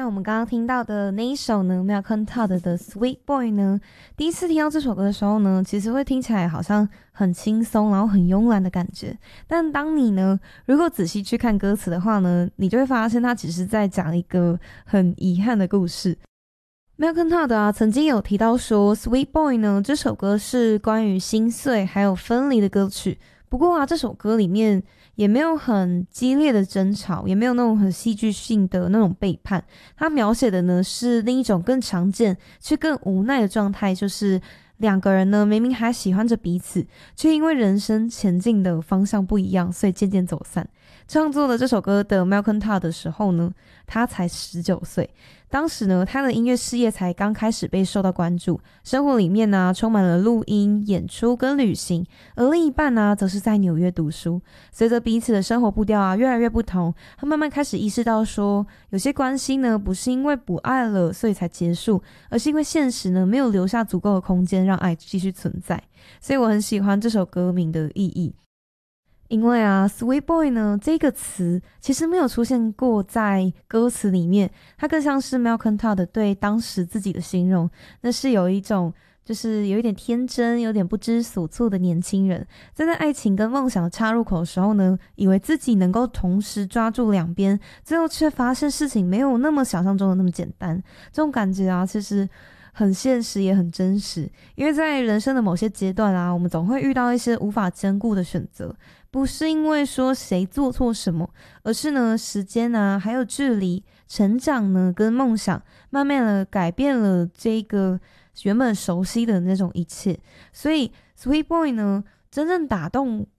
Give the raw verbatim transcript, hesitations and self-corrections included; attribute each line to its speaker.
Speaker 1: 那我们刚刚听到的那一首呢 Malcolm Todd 的 Sweet Boy 呢，第一次听到这首歌的时候呢，其实会听起来好像很轻松然后很慵懒的感觉，但当你呢如果仔细去看歌词的话呢，你就会发现它只是在讲一个很遗憾的故事。Malcolm Todd 啊，曾经有提到说 Sweet Boy 呢这首歌是关于心碎还有分离的歌曲，不过啊这首歌里面也没有很激烈的争吵，也没有那种很戏剧性的那种背叛，它描写的呢是另一种更常见却更无奈的状态，就是两个人呢明明还喜欢着彼此，却因为人生前进的方向不一样，所以渐渐走散。创作了这首歌的 Malcolm Todd 的时候呢，他才十九岁，当时呢他的音乐事业才刚开始被受到关注，生活里面呢、啊、充满了录音、演出跟旅行，而另一半呢则是在纽约读书。随着彼此的生活步调啊越来越不同，他慢慢开始意识到说，有些关系呢不是因为不爱了所以才结束，而是因为现实呢没有留下足够的空间让爱继续存在。所以我很喜欢这首歌名的意义，因为啊 Sweet Boy 呢这个词其实没有出现过在歌词里面，它更像是 Malcolm Todd 对当时自己的形容，那是有一种就是有一点天真有点不知所措的年轻人，在在爱情跟梦想的岔入口的时候呢，以为自己能够同时抓住两边，最后却发现事情没有那么想象中的那么简单。这种感觉啊其实很现实也很真实，因为在人生的某些阶段啊，我们总会遇到一些无法兼顾的选择，不是因为说谁做错什么，而是呢时间啊还有距离，成长呢跟梦想慢慢的改变了这个原本熟悉的那种一切。所以 Sweet Boy 呢真正打动